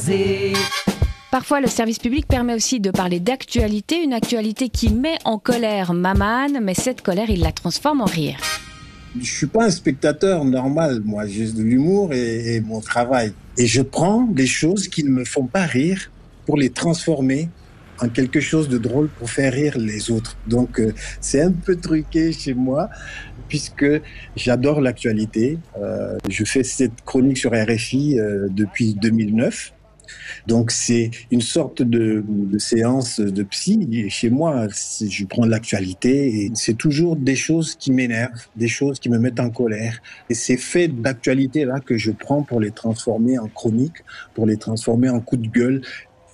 Parfois, le service public permet aussi de parler d'actualité, une actualité qui met en colère Maman, mais cette colère, il la transforme en rire. Je suis pas un spectateur normal, moi, j'ai de l'humour et mon travail. Et je prends des choses qui ne me font pas rire pour les transformer en quelque chose de drôle pour faire rire les autres. Donc, c'est un peu truqué chez moi, puisque j'adore l'actualité. Je fais cette chronique sur RFI depuis 2009. Donc, c'est une sorte de séance de psy. Et chez moi, je prends l'actualité et c'est toujours des choses qui m'énervent, des choses qui me mettent en colère. Et ces faits d'actualité-là que je prends pour les transformer en chronique, pour les transformer en coup de gueule,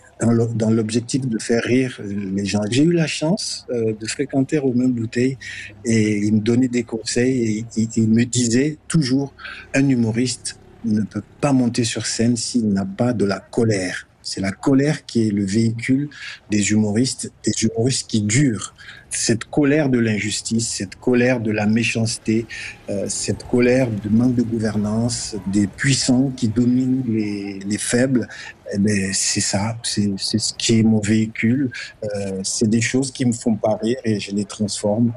dans l'objectif de faire rire les gens. J'ai eu la chance de fréquenter Romain Bouteille et il me donnait des conseils et il me disait toujours, un humoriste ne peut pas monter sur scène s'il n'a pas de la colère. C'est la colère qui est le véhicule des humoristes qui durent. Cette colère de l'injustice, cette colère de la méchanceté, cette colère du manque de gouvernance, des puissants qui dominent les faibles, eh ben, c'est ça, c'est ce qui est mon véhicule. C'est des choses qui me font pas rire et je les transforme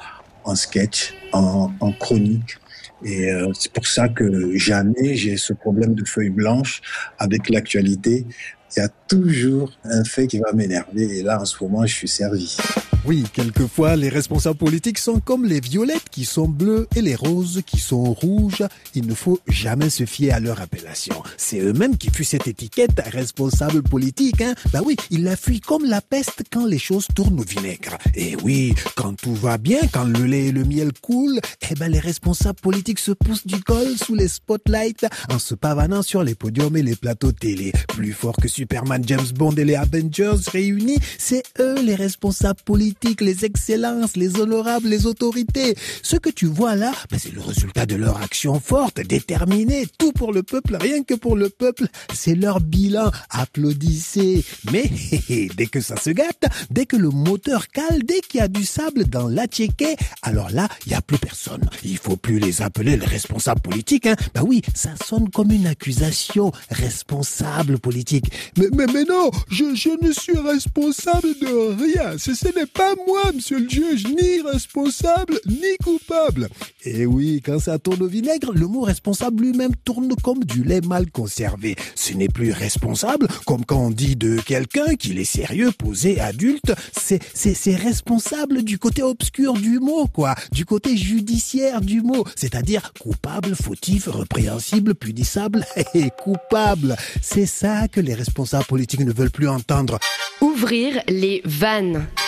en sketch, en chronique. Et c'est pour ça que jamais j'ai ce problème de feuille blanche avec l'actualité. Il y a toujours un fait qui va m'énerver et là, en ce moment, je suis servi. Oui, quelquefois, les responsables politiques sont comme les violettes qui sont bleues et les roses qui sont rouges. Il ne faut jamais se fier à leur appellation. C'est eux-mêmes qui fuient cette étiquette responsable politique, hein. Bah oui, ils la fuient comme la peste quand les choses tournent au vinaigre. Et oui, quand tout va bien, quand le lait et le miel coulent, eh ben, les responsables politiques se poussent du col sous les spotlights en se pavanant sur les podiums et les plateaux télé. Plus fort que Superman, James Bond et les Avengers réunis, c'est eux les responsables politiques, les excellences, les honorables, les autorités. Ce que tu vois là, c'est le résultat de leur action forte, déterminée, tout pour le peuple, rien que pour le peuple. C'est leur bilan. Applaudissez. Mais dès que ça se gâte, dès que le moteur cale, dès qu'il y a du sable dans l'attiéké, alors là, il n'y a plus personne. Il faut plus les appeler les responsables politiques, hein. Bah oui, ça sonne comme une accusation. Responsable politique. Mais non, je ne suis responsable de rien. Ce n'est pas moi, monsieur le juge, ni responsable, ni coupable. Et oui, quand ça tourne au vinaigre, le mot responsable lui-même tourne comme du lait mal conservé. Ce n'est plus responsable, comme quand on dit de quelqu'un qu'il est sérieux, posé, adulte. C'est responsable du côté obscur du mot, quoi. Du côté judiciaire du mot. C'est-à-dire coupable, fautif, répréhensible, punissable et coupable. C'est ça que les responsables politiques ne veulent plus entendre. Ouvrir les vannes.